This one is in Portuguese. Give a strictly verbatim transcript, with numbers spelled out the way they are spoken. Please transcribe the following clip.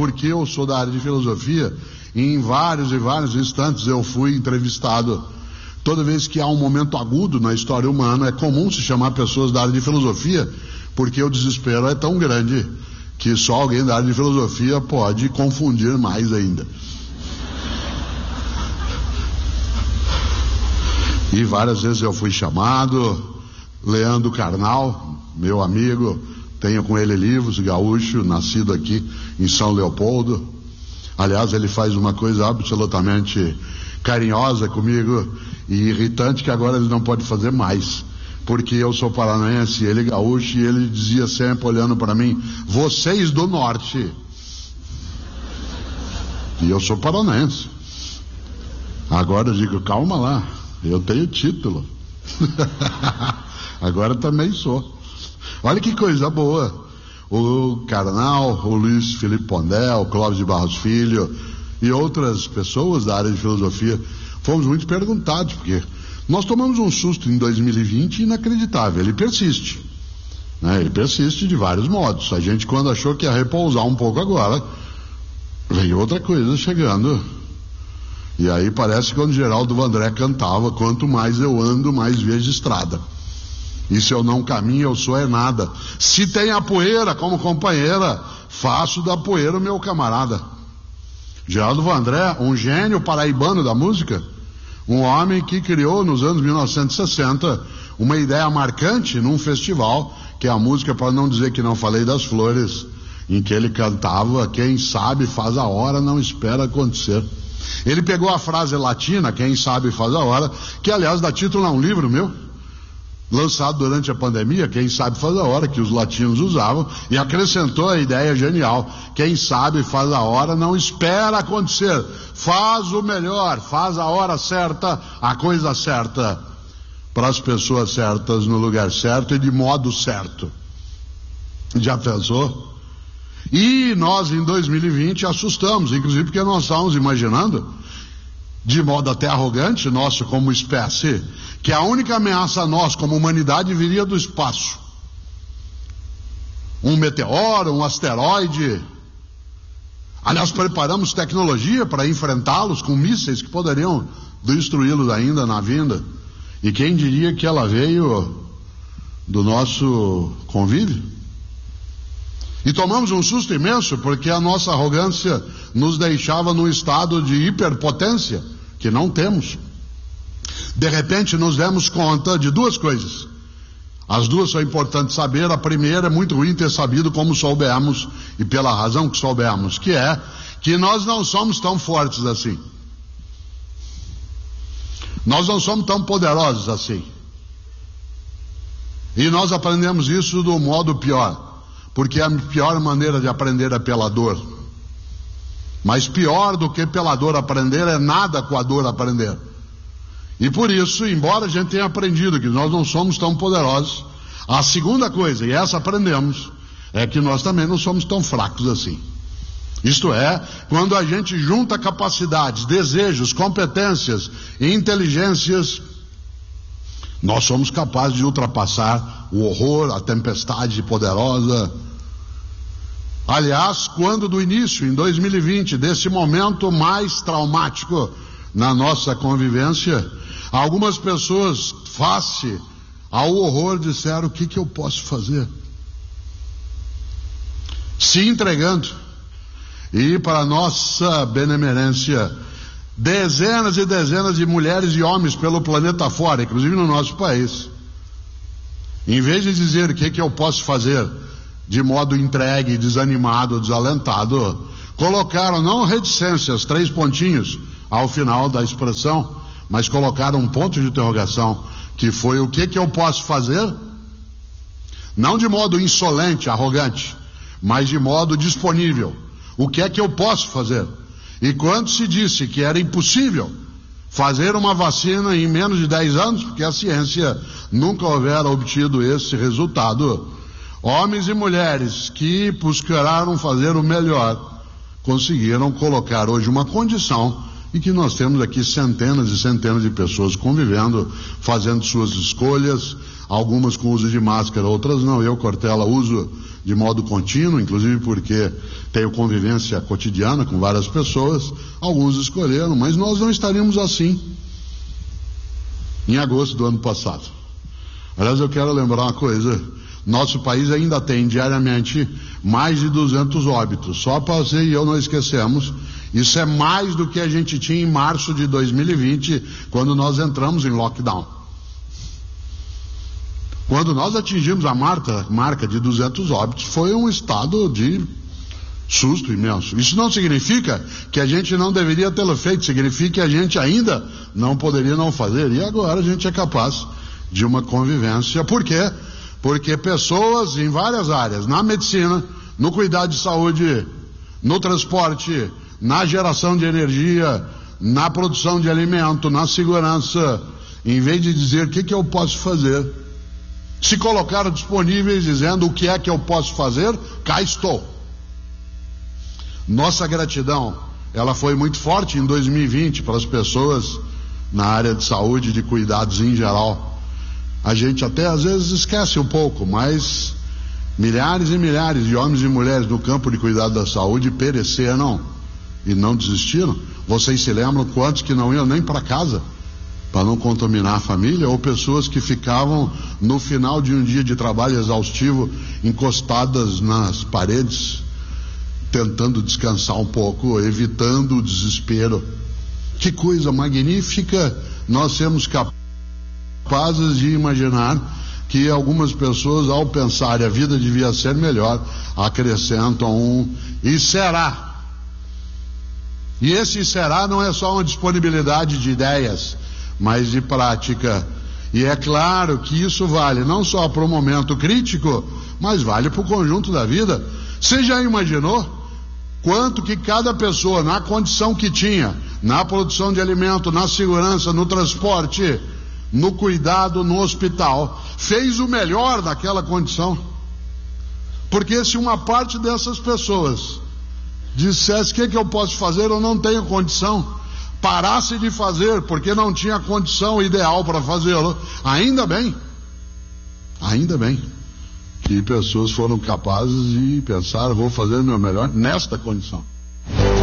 porque eu sou da área de filosofia, e em vários e vários instantes eu fui entrevistado. Toda vez que há um momento agudo na história humana, é comum se chamar pessoas da área de filosofia, porque o desespero é tão grande que só alguém da área de filosofia pode confundir mais ainda. E várias vezes eu fui chamado. Leandro Carnal, meu amigo, tenho com ele livros, gaúcho, nascido aqui em São Leopoldo. Aliás, ele faz uma coisa absolutamente carinhosa comigo e irritante, que agora ele não pode fazer mais, porque eu sou paranaense, ele gaúcho, e ele dizia sempre, olhando para mim: vocês do norte. E eu sou paranaense. Agora eu digo: calma lá, eu tenho título. Agora também sou. Olha que coisa boa. O Carnal, o Luiz Felipe Pondé, o Clóvis de Barros Filho e outras pessoas da área de filosofia, fomos muito perguntados, porque nós tomamos um susto em dois mil e vinte inacreditável. Ele persiste, né? Ele persiste de vários modos. A gente, quando achou que ia repousar um pouco agora, veio outra coisa chegando. E aí parece que quando Geraldo Vandré cantava: quanto mais eu ando, mais vejo estrada. E se eu não caminho, eu sou é nada. Se tem a poeira como companheira, faço da poeira o meu camarada. Geraldo Vandré, um gênio paraibano da música, um homem que criou nos anos mil novecentos e sessenta uma ideia marcante num festival, que é a música Para Não Dizer Que Não Falei das Flores, em que ele cantava: quem sabe faz a hora, não espera acontecer. Ele pegou a frase latina, quem sabe faz a hora, que aliás dá título a um livro meu, lançado durante a pandemia, quem sabe faz a hora, que os latinos usavam, e acrescentou a ideia genial: quem sabe faz a hora, não espera acontecer, faz o melhor, faz a hora certa, a coisa certa, para as pessoas certas, no lugar certo e de modo certo. Já pensou? E nós em dois mil e vinte assustamos, inclusive porque nós estávamos imaginando, de modo até arrogante nosso como espécie, que a única ameaça a nós como humanidade viria do espaço. Um meteoro, um asteroide. Aliás, preparamos tecnologia para enfrentá-los com mísseis que poderiam destruí-los ainda na vinda. E quem diria que ela veio do nosso convívio? E tomamos um susto imenso, porque a nossa arrogância nos deixava num estado de hiperpotência que não temos. De repente nos demos conta de duas coisas. As duas são importantes saber. A primeira é muito ruim ter sabido como soubemos, e pela razão que soubemos, que é que nós não somos tão fortes assim. Nós não somos tão poderosos assim. E nós aprendemos isso do modo pior, porque a pior maneira de aprender é pela dor. Mas pior do que pela dor aprender é nada com a dor aprender. E por isso, embora a gente tenha aprendido que nós não somos tão poderosos, a segunda coisa, e essa aprendemos, é que nós também não somos tão fracos assim. Isto é, quando a gente junta capacidades, desejos, competências e inteligências, nós somos capazes de ultrapassar o horror, a tempestade poderosa. Aliás, quando do início, em dois mil e vinte, desse momento mais traumático na nossa convivência, algumas pessoas, face ao horror, disseram: o que que eu posso fazer? Se entregando. E para nossa benemerência, dezenas e dezenas de mulheres e homens pelo planeta fora, inclusive no nosso país, em vez de dizer o que que eu posso fazer de modo entregue, desanimado, desalentado, colocaram não reticências, três pontinhos ao final da expressão, mas colocaram um ponto de interrogação, que foi: o que que eu posso fazer? Não de modo insolente, arrogante, mas de modo disponível. O que é que eu posso fazer? E quando se disse que era impossível fazer uma vacina em menos de dez anos, porque a ciência nunca houvera obtido esse resultado, homens e mulheres que buscaram fazer o melhor conseguiram colocar hoje uma condição, e que nós temos aqui centenas e centenas de pessoas convivendo, fazendo suas escolhas, algumas com uso de máscara, outras não. Eu, Cortella, uso de modo contínuo, inclusive porque tenho convivência cotidiana com várias pessoas. Alguns escolheram, mas nós não estaríamos assim em agosto do ano passado. Aliás, eu quero lembrar uma coisa: nosso país ainda tem diariamente mais de duzentos óbitos, só para você e eu não esquecemos. Isso é mais do que a gente tinha em março de dois mil e vinte, quando nós entramos em lockdown. Quando nós atingimos a marca, marca de duzentos óbitos, foi um estado de susto imenso. Isso não significa que a gente não deveria tê-lo feito, significa que a gente ainda não poderia não fazer. E agora a gente é capaz de uma convivência. Por quê? Porque pessoas em várias áreas, na medicina, no cuidado de saúde, no transporte, na geração de energia, na produção de alimento, na segurança, em vez de dizer o que, que eu posso fazer, se colocaram disponíveis dizendo o que é que eu posso fazer, cá estou. Nossa gratidão, ela foi muito forte em dois mil e vinte para as pessoas na área de saúde e de cuidados em geral. A gente até às vezes esquece um pouco, mas milhares e milhares de homens e mulheres no campo de cuidado da saúde pereceram e não desistiram. Vocês se lembram quantos que não iam nem para casa para não contaminar a família, ou pessoas que ficavam no final de um dia de trabalho exaustivo encostadas nas paredes, tentando descansar um pouco, evitando o desespero. Que coisa magnífica nós sermos capazes de imaginar que algumas pessoas, ao pensarem a vida devia ser melhor, acrescentam um e será. E esse será não é só uma disponibilidade de ideias, mas de prática. E é claro que isso vale não só para o momento crítico, mas vale para o conjunto da vida. Você já imaginou quanto que cada pessoa, na condição que tinha, na produção de alimento, na segurança, no transporte, no cuidado, no hospital, fez o melhor daquela condição? Porque se uma parte dessas pessoas dissesse o que, que eu posso fazer, eu não tenho condição, parasse de fazer porque não tinha condição ideal para fazê-lo, ainda bem, ainda bem que pessoas foram capazes de pensar, vou fazer o meu melhor nesta condição.